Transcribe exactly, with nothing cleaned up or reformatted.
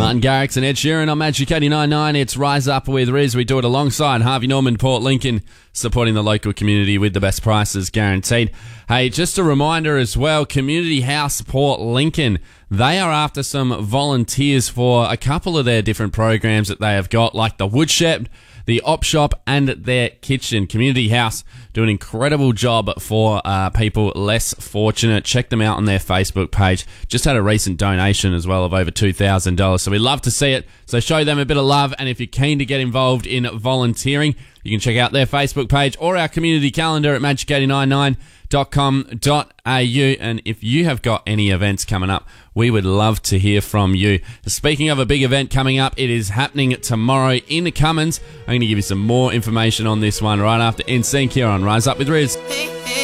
Martin Garrix and Ed Sheeran on Magic eighty-nine point nine. It's Rise Up with Riz. We do it alongside Harvey Norman, Port Lincoln, supporting the local community with the best prices guaranteed. Hey, just a reminder as well, Community House Port Lincoln, they are after some volunteers for a couple of their different programs that they have got, like the woodshed, the op shop, and their kitchen. Community House do an incredible job for uh, people less fortunate. Check them out on their Facebook page. Just had a recent donation as well of over two thousand dollars, so we love to see it. So show them a bit of love, and if you're keen to get involved in volunteering, you can check out their Facebook page or our community calendar at magic eight nine nine dot com dot a u. And if you have got any events coming up, we would love to hear from you. Speaking of a big event coming up, it is happening tomorrow in the Cummins. I'm going to give you some more information on this one right after N Sync here on Rise Up with Riz.